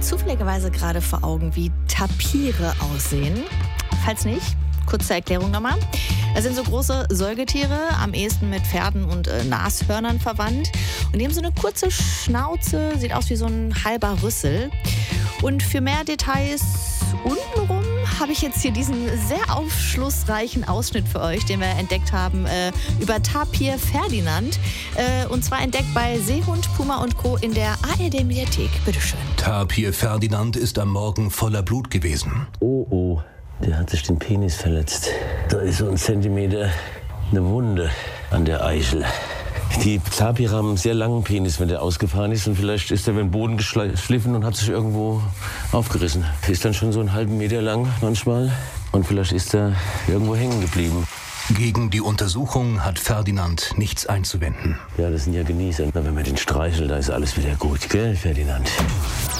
zufälligerweise gerade vor Augen, wie Tapire aussehen? Falls nicht, kurze Erklärung nochmal. Das sind so große Säugetiere, am ehesten mit Pferden und Nashörnern verwandt. Und die haben so eine kurze Schnauze, sieht aus wie so ein halber Rüssel. Und für mehr Details untenrum habe ich jetzt hier diesen sehr aufschlussreichen Ausschnitt für euch, den wir entdeckt haben über Tapir Ferdinand. Und zwar entdeckt bei Seehund, Puma und Co. in der ARD-Mediathek. Bitteschön. Tapir Ferdinand ist am Morgen voller Blut gewesen. Oh, der hat sich den Penis verletzt. Da ist so ein Zentimeter eine Wunde an der Eichel. Die Tapire haben einen sehr langen Penis, wenn der ausgefahren ist. Und vielleicht ist er über den Boden geschliffen und hat sich irgendwo aufgerissen. Ist dann schon so einen halben Meter lang manchmal. Und vielleicht ist er irgendwo hängen geblieben. Gegen die Untersuchung hat Ferdinand nichts einzuwenden. Ja, das sind ja Genießer. Wenn man den streichelt, da ist alles wieder gut, gell, Ferdinand?